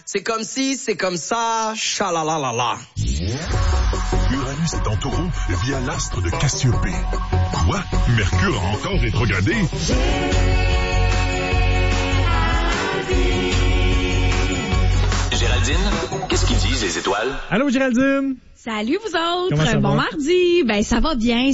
C'est comme si, c'est comme ça, chalalalala. Uranus est en taureau via l'astre de Cassiopée. Quoi? Mercure a encore rétrogradé? Géraldine, qu'est-ce qu'ils disent les étoiles? Allô, Géraldine? Salut vous autres. Comment ça bon va? mardi. Ben ça va bien.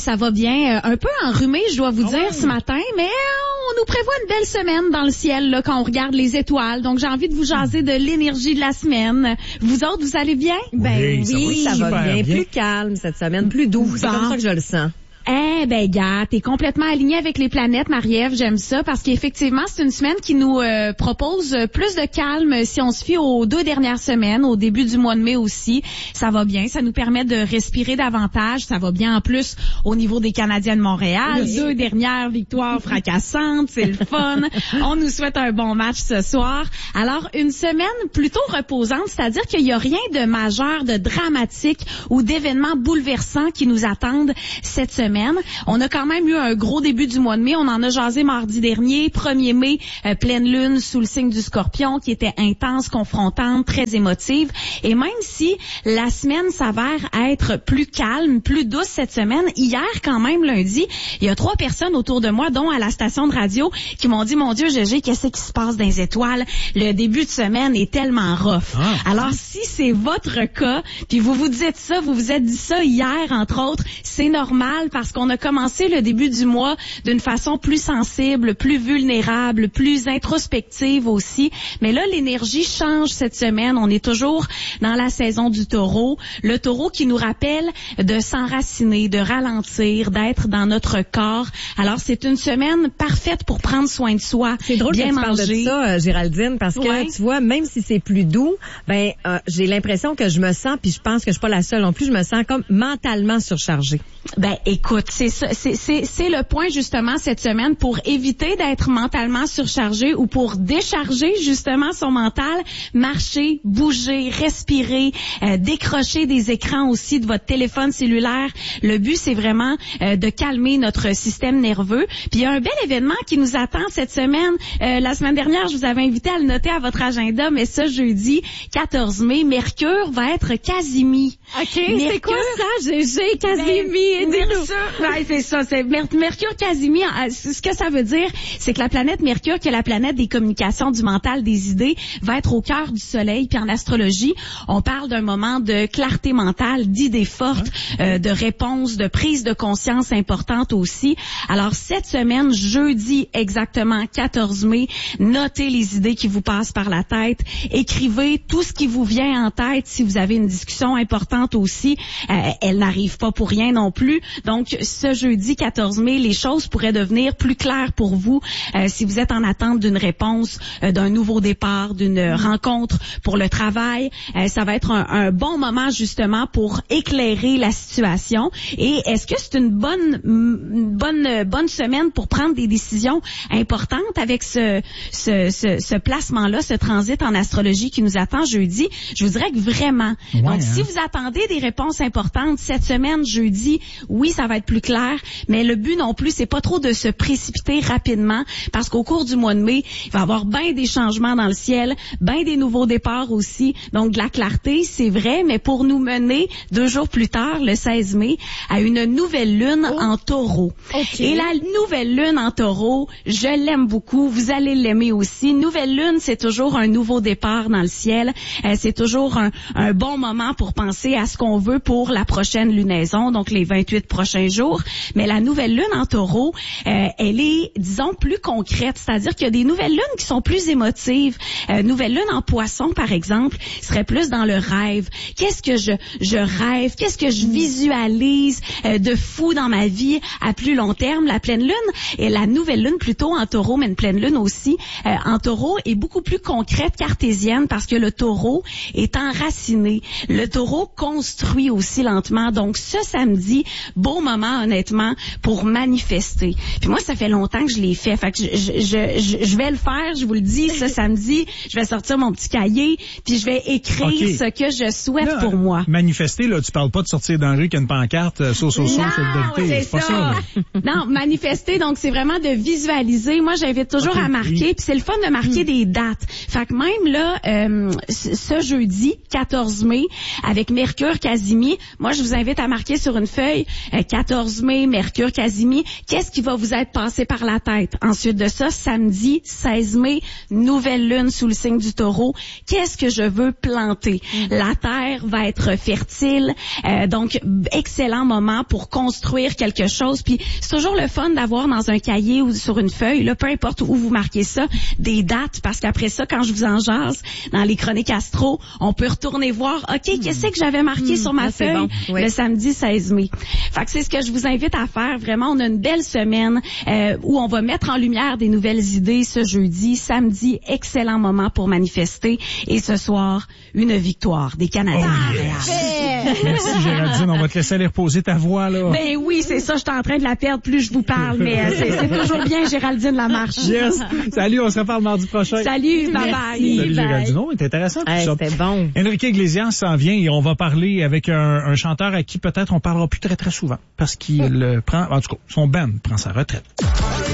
Un peu enrhumé, je dois vous dire, ce matin, mais on nous prévoit une belle semaine dans le ciel là, quand on regarde les étoiles. Donc j'ai envie de vous jaser de l'énergie de la semaine. Vous autres, vous allez bien? Oui, ça va super bien. bien. Plus calme cette semaine, plus doux. C'est comme ça que je le sens. Eh ben gars, t'es complètement aligné avec les planètes, Marie-Ève, j'aime ça, parce qu'effectivement, c'est une semaine qui nous propose plus de calme si on se fie aux 2 dernières semaines, au début du mois de mai aussi. Ça va bien, ça nous permet de respirer davantage, ça va bien en plus au niveau des Canadiens de Montréal. Oui. 2 dernières victoires fracassantes, c'est le fun. On nous souhaite un bon match ce soir. Alors, une semaine plutôt reposante, c'est-à-dire qu'il n'y a rien de majeur, de dramatique ou d'événements bouleversants qui nous attendent cette semaine. On a quand même eu un gros début du mois de mai. On en a jasé mardi dernier, 1er mai, pleine lune sous le signe du Scorpion, qui était intense, confrontante, très émotive. Et même si la semaine s'avère être plus calme, plus douce cette semaine, hier quand même, lundi, il y a 3 personnes autour de moi, dont à la station de radio, qui m'ont dit, mon Dieu, Gégé, qu'est-ce qui se passe dans les étoiles? Le début de semaine est tellement rough. Alors, si c'est votre cas, puis vous vous dites ça, vous vous êtes dit ça hier, entre autres, c'est normal parce qu'on a commencé le début du mois d'une façon plus sensible, plus vulnérable, plus introspective aussi. Mais là, l'énergie change cette semaine. On est toujours dans la saison du taureau. Le taureau qui nous rappelle de s'enraciner, de ralentir, d'être dans notre corps. Alors, c'est une semaine parfaite pour prendre soin de soi. C'est drôle bien que tu parles de ça, Géraldine, parce que tu vois, même si c'est plus doux, j'ai l'impression que je me sens, puis je pense que je suis pas la seule non plus, je me sens comme mentalement surchargée. Ben, écoute, c'est ça, c'est le point justement cette semaine pour éviter d'être mentalement surchargé ou pour décharger justement son mental, marcher, bouger, respirer, décrocher des écrans aussi de votre téléphone cellulaire. Le but, c'est vraiment de calmer notre système nerveux. Puis il y a un bel événement qui nous attend cette semaine. La semaine dernière, je vous avais invité à le noter à votre agenda, mais ce jeudi 14 mai, Mercure va être quasi-mi. OK, c'est quoi ça? J'ai quasi-mi. C'est ça. C'est Mercure quasi-mi. Ce que ça veut dire, c'est que la planète Mercure, qui est la planète des communications, du mental, des idées, va être au cœur du soleil. Puis en astrologie, on parle d'un moment de clarté mentale, d'idées fortes, de réponses, de prise de conscience importante aussi. Alors cette semaine, jeudi exactement 14 mai, notez les idées qui vous passent par la tête, écrivez tout ce qui vous vient en tête. Si vous avez une discussion importante aussi, elle n'arrive pas pour rien non plus. Donc, ce jeudi 14 mai, les choses pourraient devenir plus claires pour vous si vous êtes en attente d'une réponse, d'un nouveau départ, d'une rencontre pour le travail. Ça va être un bon moment justement pour éclairer la situation. Et est-ce que c'est une bonne semaine pour prendre des décisions importantes avec ce placement-là, ce transit en astrologie qui nous attend jeudi? Je vous dirais que vraiment. Donc, si vous attendez des réponses importantes cette semaine, jeudi, oui, ça va être plus clair, mais le but non plus, c'est pas trop de se précipiter rapidement, parce qu'au cours du mois de mai, il va y avoir bien des changements dans le ciel, bien des nouveaux départs aussi. Donc, de la clarté, c'est vrai, mais pour nous mener 2 jours plus tard, le 16 mai, à une nouvelle lune en taureau. Okay. Et la nouvelle lune en taureau, je l'aime beaucoup, vous allez l'aimer aussi. Nouvelle lune, c'est toujours un nouveau départ dans le ciel. C'est toujours un bon moment pour penser à ce qu'on veut pour la prochaine lunaison, donc les 28 prochains jours. Mais la nouvelle lune en taureau, elle est, disons, plus concrète. C'est-à-dire qu'il y a des nouvelles lunes qui sont plus émotives. Nouvelle lune en poisson, par exemple, serait plus dans le rêve. Qu'est-ce que je rêve? Qu'est-ce que je visualise de fou dans ma vie à plus long terme? La pleine lune et la nouvelle lune plutôt en taureau, mais une pleine lune aussi en taureau est beaucoup plus concrète cartésienne parce que le taureau est enraciné. Le taureau construit aussi lentement. Donc, ce samedi, beau moment moment, honnêtement, pour manifester. Puis moi, ça fait longtemps que je l'ai fait. Fait que je vais le faire, je vous le dis, ce samedi. Je vais sortir mon petit cahier, puis je vais écrire ce que je souhaite là, pour moi. Manifester, là, tu parles pas de sortir dans la rue qu'il y a une pancarte, c'est ça. Non, manifester, donc c'est vraiment de visualiser. Moi, j'invite toujours à marquer, puis c'est le fun de marquer des dates. Fait que même là, ce jeudi, 14 mai, avec Mercure Casimir, moi, je vous invite à marquer sur une feuille 14 mai, Mercure Casimir, qu'est-ce qui va vous être passé par la tête? Ensuite de ça, samedi, 16 mai, nouvelle lune sous le signe du Taureau. Qu'est-ce que je veux planter? La terre va être fertile, donc excellent moment pour construire quelque chose. Puis c'est toujours le fun d'avoir dans un cahier ou sur une feuille, là, peu importe où vous marquez ça, des dates, parce qu'après ça, quand je vous en jase, dans les chroniques astro, on peut retourner voir, OK, qu'est-ce que j'avais marqué sur ma feuille le samedi 16 mai. Fait que c'est ce que je vous invite à faire. Vraiment, on a une belle semaine où on va mettre en lumière des nouvelles idées ce jeudi. Samedi, excellent moment pour manifester. Et ce soir, une victoire des Canadiens. Merci Géraldine, on va te laisser aller reposer ta voix là. Ben oui, c'est ça, je suis en train de la perdre plus je vous parle, mais c'est toujours bien Géraldine Lamarche. Yes. Salut, on se reparle mardi prochain. Salut, bye bye. Salut Géraldine, c'est intéressant tout ça. C'était bon. Enrique Iglesias s'en vient et on va parler avec un chanteur à qui peut-être on parlera plus très très souvent parce qu'il prend, en tout cas, son band prend sa retraite.